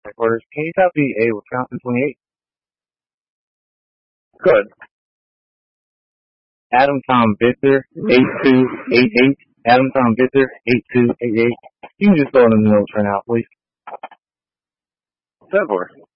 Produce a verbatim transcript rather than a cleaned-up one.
headquarters. Can you copy a Wisconsin twenty-eight? Good. Adam Tom Victor, eight two eight eight. Adam Tom Victor, eight two eight eight. You can just throw it in the notes right now, please. ten four.